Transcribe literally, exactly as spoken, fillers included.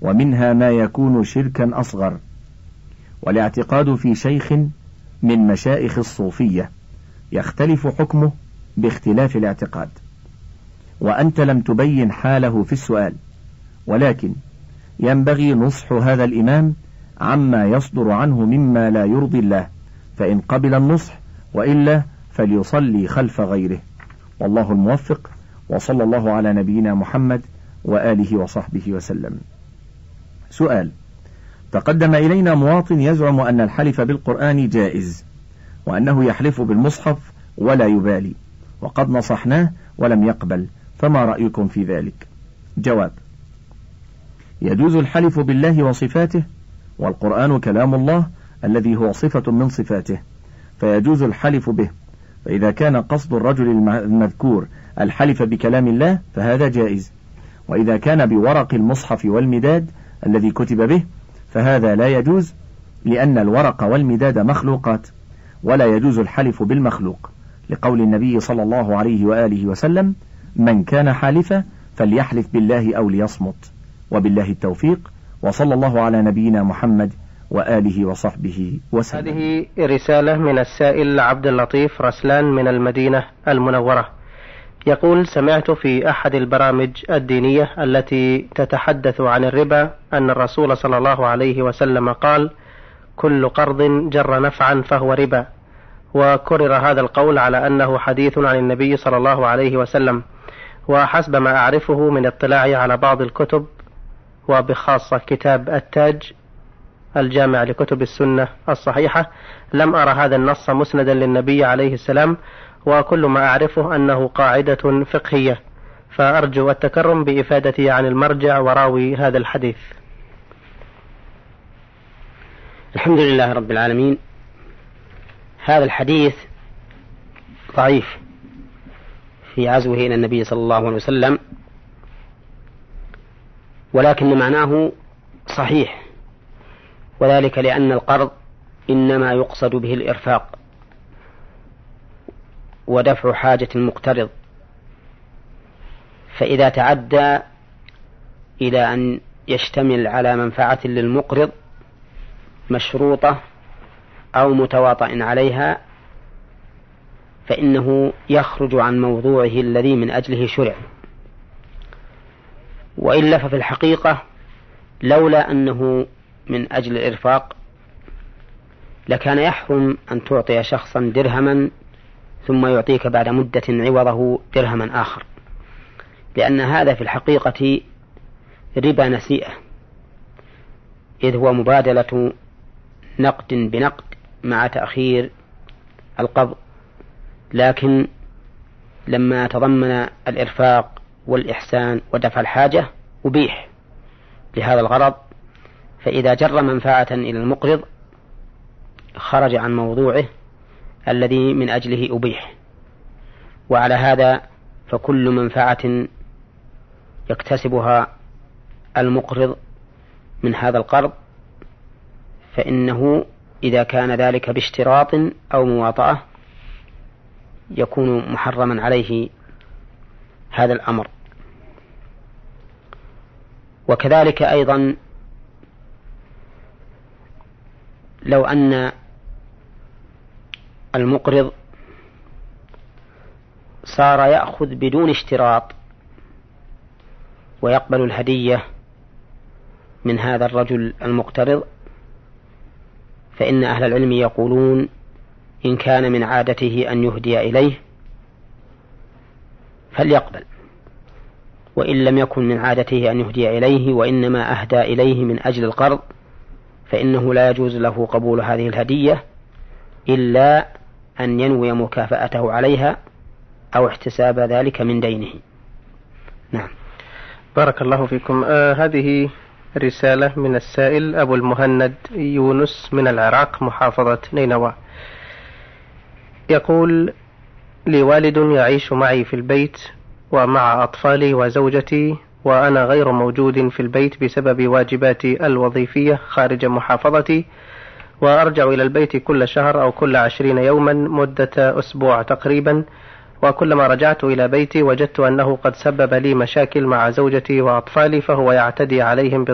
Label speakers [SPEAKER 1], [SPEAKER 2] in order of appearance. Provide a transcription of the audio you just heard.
[SPEAKER 1] ومنها ما يكون شركا أصغر. والاعتقاد في شيخ من مشائخ الصوفية يختلف حكمه باختلاف الاعتقاد، وأنت لم تبين حاله في السؤال، ولكن ينبغي نصح هذا الإمام عما يصدر عنه مما لا يرضي الله، فإن قبل النصح وإلا فليصلي خلف غيره، والله الموفق، وصلى الله على نبينا محمد وآله وصحبه وسلم. سؤال: تقدم إلينا مواطن يزعم أن الحلف بالقرآن جائز، وأنه يحلف بالمصحف ولا يبالي، وقد نصحناه ولم يقبل، فما رأيكم في ذلك؟ جواب: يجوز الحلف بالله وصفاته، والقرآن كلام الله الذي هو صفة من صفاته، فيجوز الحلف به، فإذا كان قصد الرجل المذكور الحلف بكلام الله فهذا جائز، وإذا كان بورق المصحف والمداد الذي كتب به فهذا لا يجوز، لأن الورق والمداد مخلوقات، ولا يجوز الحلف بالمخلوق، لقول النبي صلى الله عليه وآله وسلم: من كان حالفا فليحلف بالله أو ليصمت، وبالله التوفيق، وصلى الله على نبينا محمد وآله وصحبه وسلم.
[SPEAKER 2] هذه رسالة من السائل عبد اللطيف رسلان من المدينة المنورة، يقول: سمعت في أحد البرامج الدينية التي تتحدث عن الربا أن الرسول صلى الله عليه وسلم قال: كل قرض جر نفعا فهو ربا، وكرر هذا القول على أنه حديث عن النبي صلى الله عليه وسلم، وحسب ما أعرفه من اطلاعي على بعض الكتب، وبخاصة كتاب التاج الجامع لكتب السنة الصحيحة، لم أرى هذا النص مسندا للنبي عليه السلام، وكل ما أعرفه أنه قاعدة فقهية، فأرجو التكرم بإفادتي عن المرجع وراوي هذا الحديث.
[SPEAKER 3] الحمد لله رب العالمين. هذا الحديث ضعيف في عزوه إلى النبي صلى الله عليه وسلم، ولكن معناه صحيح، وذلك لأن القرض إنما يقصد به الإرفاق ودفع حاجة المقترض، فإذا تعدى إلى أن يشتمل على منفعة للمقرض مشروطة أو متواطئ عليها فإنه يخرج عن موضوعه الذي من أجله شرع، وإلا ففي الحقيقة لولا أنه من أجل الإرفاق لكان يحرم أن تعطي شخصا درهما ثم يعطيك بعد مدة عوضه درهما آخر، لأن هذا في الحقيقة ربا نسيئة، إذ هو مبادلة نقد بنقد مع تأخير القبض، لكن لما تضمن الإرفاق والإحسان ودفع الحاجة أبيح لهذا الغرض، فإذا جر منفعة إلى المقرض خرج عن موضوعه الذي من أجله أبيح. وعلى هذا فكل منفعة يكتسبها المقرض من هذا القرض فإنه إذا كان ذلك باشتراط أو مواطأة يكون محرما عليه هذا الأمر. وكذلك أيضا لو أن المقرض صار يأخذ بدون اشتراط ويقبل الهدية من هذا الرجل المقترض، فإن أهل العلم يقولون إن كان من عادته أن يهدي إليه فليقبل، وإن لم يكن من عادته أن يهدي إليه وإنما أهدى إليه من أجل القرض فإنه لا يجوز له قبول هذه الهدية إلا أن ينوي مكافأته عليها أو احتساب ذلك من دينه. نعم.
[SPEAKER 2] بارك الله فيكم. آه هذه رسالة من السائل أبو المهند يونس من العراق محافظة نينوى، يقول: لي والد يعيش معي في البيت ومع أطفالي وزوجتي، وأنا غير موجود في البيت بسبب واجباتي الوظيفية خارج محافظتي، وأرجع إلى البيت كل شهر أو كل عشرين يوما مدة أسبوع تقريبا، وكلما رجعت إلى بيتي وجدت أنه قد سبب لي مشاكل مع زوجتي وأطفالي، فهو يعتدي عليهم